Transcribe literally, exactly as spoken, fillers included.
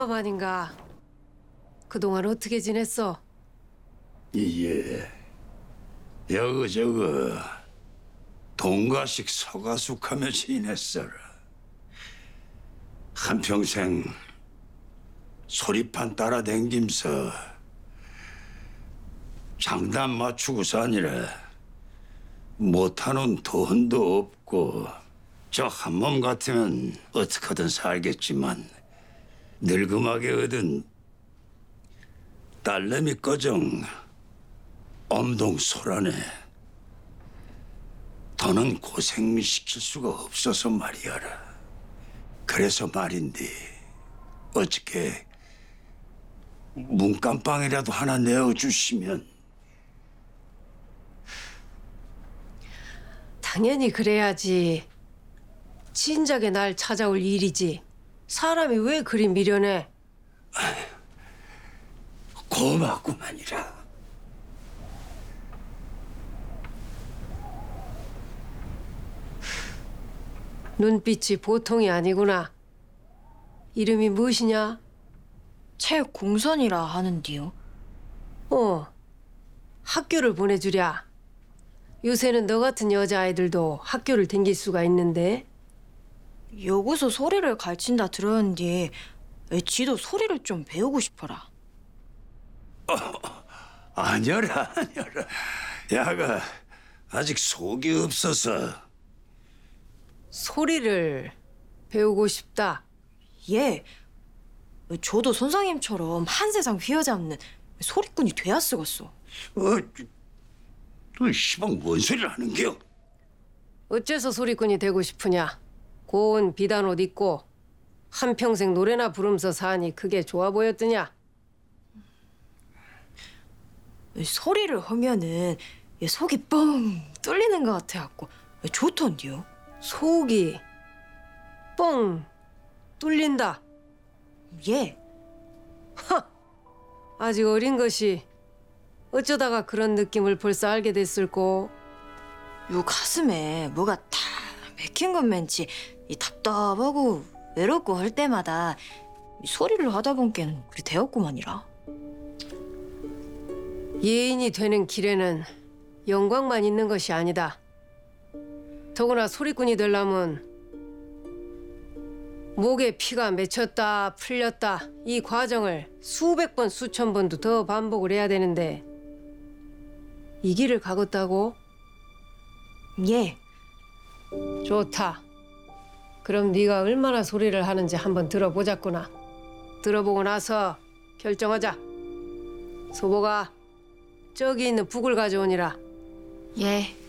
아닌가. 그동안 어떻게 지냈어? 예. 여거저거 동가식 서가숙하며 지냈어라. 한평생 소리판 따라댕김서 장단 맞추고서 아니라 못하는 돈도 없고 저 한 몸 같으면 어떻게든 살겠지만 늙음하게 얻은 딸내미 꺼정 엄동 소란에 더는 고생 시킬 수가 없어서 말이야라. 그래서 말인데 어떻게 문간방이라도 하나 내어주시면. 당연히 그래야지. 진작에 날 찾아올 일이지. 사람이 왜 그리 미련해? 고맙구만이라. 눈빛이 보통이 아니구나. 이름이 무엇이냐? 최공선이라 하는디요. 어, 학교를 보내주랴. 요새는 너 같은 여자아이들도 학교를 댕길 수가 있는데. 여기서 소리를 가르친다 들었는데 지도 소리를 좀 배우고 싶어라. 아니라 아니라. 야가 아직 속이 없어서. 소리를 배우고 싶다. 예, 저도 선생님처럼 한 세상 휘어잡는 소리꾼이 돼야 쓰겠어. 어, 너 시방 뭔 소리를 하는겨? 어째서 소리꾼이 되고 싶으냐? 고운 비단 옷 입고 한평생 노래나 부르면서 사니 그게 좋아 보였더냐? 소리를 하면은 속이 뻥 뚫리는 것 같아갖고 좋던데요. 속이 뻥 뚫린다. 예, 아직 어린 것이 어쩌다가 그런 느낌을 벌써 알게 됐을꼬. 요 가슴에 뭐가 다 맥힌 건 맨치 이 답답하고 외롭고 할 때마다 이 소리를 하다 보니께는 그리 되었구만이라. 예인이 되는 길에는 영광만 있는 것이 아니다. 더구나 소리꾼이 되려면 목에 피가 맺혔다 풀렸다 이 과정을 수백 번 수천 번도 더 반복을 해야 되는데 이 길을 가겠다고? 예, 좋다. 그럼 네가 얼마나 소리를 하는지 한번 들어보자꾸나. 들어보고 나서 결정하자. 소보가 저기 있는 북을 가져오니라. 예.